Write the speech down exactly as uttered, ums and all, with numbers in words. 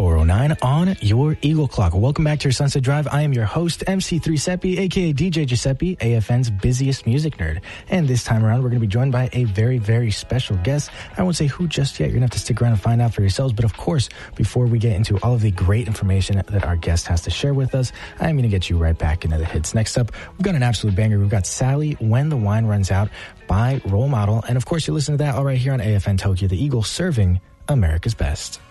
four oh nine on your Eagle Clock. Welcome back to your Sunset Drive. I am your host, M C three Seppi, a k a. D J Giuseppe, A F N's busiest music nerd. And this time around, we're going to be joined by a very, very special guest. I won't say who just yet. You're going to have to stick around and find out for yourselves. But of course, before we get into all of the great information that our guest has to share with us, I'm going to get you right back into the hits. Next up, we've got an absolute banger. We've got Sally, When the Wine Runs Out by Role Model. And of course, you listen to that all right here on A F N Tokyo, the Eagle serving America's best.